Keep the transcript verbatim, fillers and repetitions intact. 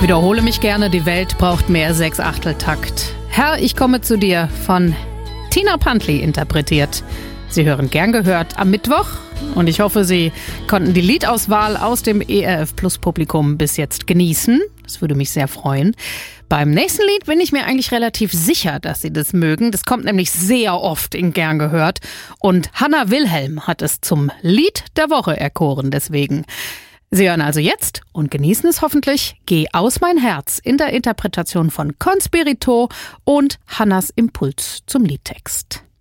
Ich wiederhole mich gerne, die Welt braucht mehr Sechs-Achtel-Takt. Herr, ich komme zu dir von Tina Pantli interpretiert. Sie hören gern gehört am Mittwoch und ich hoffe, Sie konnten die Liedauswahl aus dem E R F Plus Publikum bis jetzt genießen. Das würde mich sehr freuen. Beim nächsten Lied bin ich mir eigentlich relativ sicher, dass Sie das mögen. Das kommt nämlich sehr oft in Gern gehört und Hanna Wilhelm hat es zum Lied der Woche erkoren deswegen. Sie hören also jetzt und genießen es hoffentlich Geh aus mein Herz in der Interpretation von Conspirito und Hannas Impuls zum Liedtext.